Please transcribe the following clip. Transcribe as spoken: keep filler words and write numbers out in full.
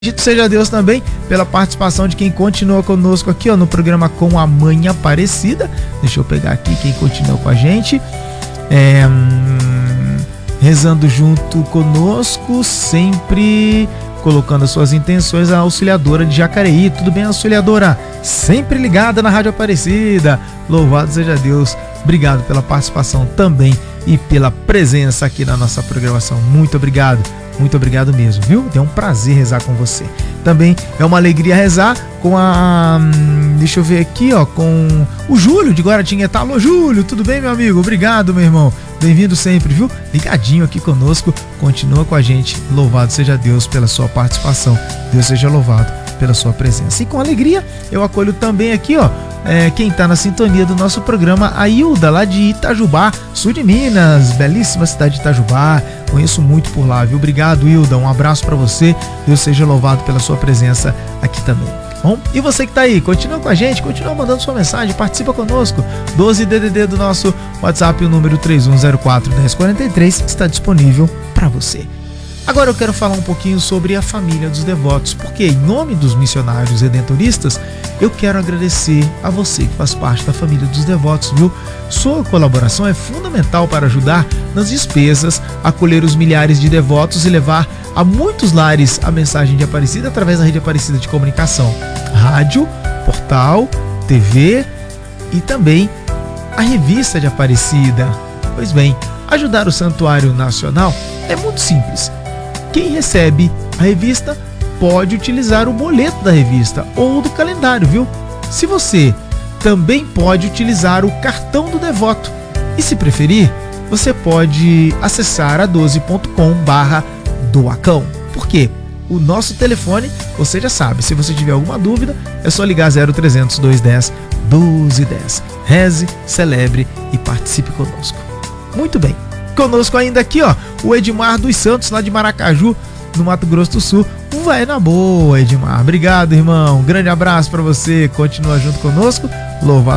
Bendito seja Deus também pela participação de quem continua conosco aqui, ó, no programa Com a Mãe Aparecida. Deixa eu pegar aqui quem continua com a gente. É, hum, rezando junto conosco, sempre colocando as suas intenções, a auxiliadora de Jacareí. Tudo bem, auxiliadora? Sempre ligada na Rádio Aparecida. Louvado seja Deus. Obrigado pela participação também e pela presença aqui na nossa programação. Muito obrigado. Muito obrigado mesmo, viu? É um prazer rezar com você. Também é uma alegria rezar com a... Deixa eu ver aqui, ó, com o Júlio de Guaratinguetá. Alô, Júlio, tudo bem, meu amigo? Obrigado, meu irmão. Bem-vindo sempre, viu? Ligadinho aqui conosco. Continua com a gente. Louvado seja Deus pela sua participação. Deus seja louvado pela sua presença. E com alegria, eu acolho também aqui, ó, é, quem tá na sintonia do nosso programa, a Hilda, lá de Itajubá, sul de Minas, belíssima cidade de Itajubá, conheço muito por lá, viu? Obrigado, Hilda, um abraço para você, Deus seja louvado pela sua presença aqui também. Bom, e você que tá aí, continua com a gente, continua mandando sua mensagem, participa conosco, doze D D D do nosso WhatsApp, o número três um zero quatro, um zero quatro três está disponível para você. Agora eu quero falar um pouquinho sobre a família dos devotos, porque em nome dos missionários redentoristas, eu quero agradecer a você que faz parte da família dos devotos, viu? Sua colaboração é fundamental para ajudar nas despesas, acolher os milhares de devotos e levar a muitos lares a mensagem de Aparecida através da rede Aparecida de comunicação, rádio, portal, T V e também a revista de Aparecida. Pois bem, ajudar o Santuário Nacional é muito simples. Quem recebe a revista pode utilizar o boleto da revista ou do calendário, viu? Se você também pode utilizar o cartão do devoto. E se preferir, você pode acessar a doze ponto com barra doacão. Por quê? O nosso telefone, você já sabe, se você tiver alguma dúvida, é só ligar zero trezentos, duzentos e dez, doze dez. Reze, celebre e participe conosco. Muito bem. Conosco ainda aqui, ó, o Edmar dos Santos, lá de Maracaju, no Mato Grosso do Sul. Vai na boa, Edmar. Obrigado, irmão. Um grande abraço para você. Continua junto conosco. Louvado